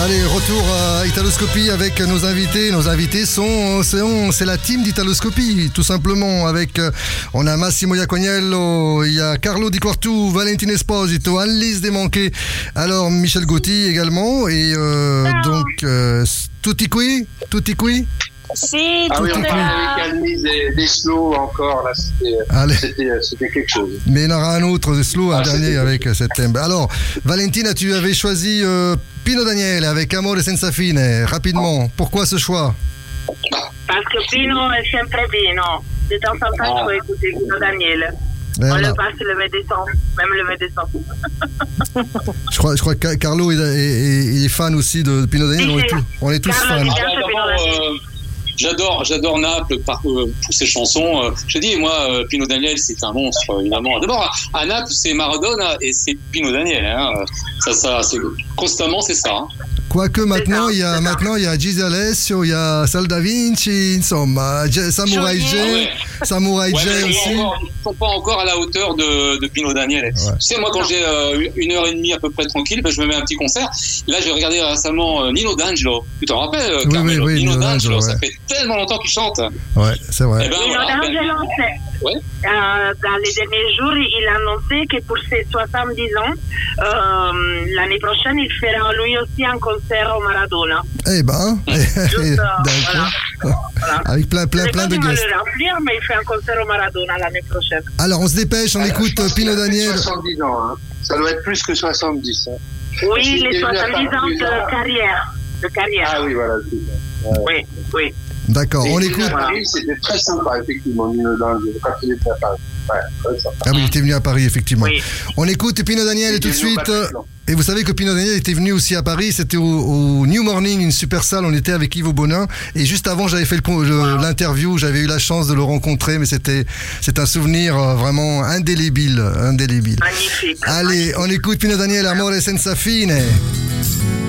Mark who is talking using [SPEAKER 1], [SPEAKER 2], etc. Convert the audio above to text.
[SPEAKER 1] Allez, retour à Italoscopie avec nos invités. Nos invités c'est la team d'Italoscopie, tout simplement. Avec, on a Massimo Iacognello, il y a Carlo Di Quartu, Valentina Esposito, Annelise Desmanquet, alors Michel Gauthier également. Et tutti qui?
[SPEAKER 2] Si,
[SPEAKER 3] ah oui, on parlait avec Annelise des slow encore, là, c'était quelque chose.
[SPEAKER 1] Mais il y en aura un autre, des slow, un dernier avec cette thème. Alors, Valentina, tu avais choisi Pino Daniele avec Amore senza fine. Rapidement, pourquoi ce choix?
[SPEAKER 2] Parce que Pino est sempre Pino. De temps en temps, il faut écouter Pino Daniele. On le passe le 20 décembre, même le 20 décembre. je crois que
[SPEAKER 1] Carlo est fan aussi de Pino Daniele. On est tous fans.
[SPEAKER 4] J'adore Naples pour ses chansons. Je dis, moi, Pino Daniele, c'est un monstre, évidemment. D'abord, à Naples, c'est Maradona et c'est Pino Daniele. Hein. Ça, c'est constamment, c'est ça. Hein.
[SPEAKER 1] Quoique maintenant, il y a Gigi Alessio, il y a Sal Da Vinci, insomma, Samurai J aussi.
[SPEAKER 4] Ils ne sont pas encore à la hauteur de Pino Daniele. Ouais. Tu sais, moi, quand j'ai 1h30 à peu près tranquille, je me mets un petit concert. Là, j'ai regardé récemment Nino D'Angelo. Tu t'en rappelles, Carmelo?
[SPEAKER 1] Oui,
[SPEAKER 4] Nino D'Angelo,
[SPEAKER 1] ouais.
[SPEAKER 4] Ça fait tellement longtemps qu'il chante.
[SPEAKER 1] Ouais, c'est vrai.
[SPEAKER 2] Nino D'Angelo, dans les derniers jours, il a annoncé que pour ses 70 ans, l'année prochaine, il fera lui aussi un concert au Maradona.
[SPEAKER 1] Eh ben, d'accord. Voilà. Avec plein de guests.
[SPEAKER 2] Il va le remplir, mais il fait un concert au Maradona l'année prochaine.
[SPEAKER 1] Alors, on se dépêche, on écoute Pino Daniele.
[SPEAKER 3] 70 ans, hein. Ça doit être plus que 70. Hein.
[SPEAKER 2] Oui, les 70 ans de carrière.
[SPEAKER 3] Ah oui, voilà.
[SPEAKER 2] Oui.
[SPEAKER 1] D'accord, on écoute.
[SPEAKER 3] À Paris, c'était très sympa, effectivement, quand il était à Paris. Ouais, très sympa.
[SPEAKER 1] Ah oui, il était venu à Paris, effectivement. Oui. On écoute Pino Daniele tout de suite. Et vous savez que Pino Daniele était venu aussi à Paris, c'était au New Morning, une super salle, on était avec Yves Bonin. Et juste avant, j'avais fait l'interview, j'avais eu la chance de le rencontrer, mais c'est un souvenir vraiment indélébile.
[SPEAKER 2] Magnifique.
[SPEAKER 1] Allez, on écoute Pino Daniele, Amore senza fine.